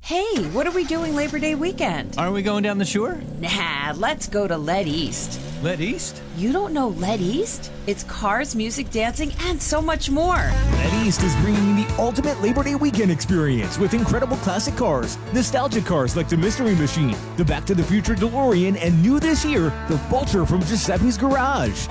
Hey, what are we doing Labor Day weekend? Aren't we going down the shore? Nah, let's go to Let East. Let East? You don't know Let East? It's cars, music, dancing, and so much more. Let East is bringing the ultimate Labor Day weekend experience with incredible classic cars, nostalgic cars like the Mystery Machine, the Back to the Future DeLorean, and new this year, the Vulture from Giuseppe's Garage.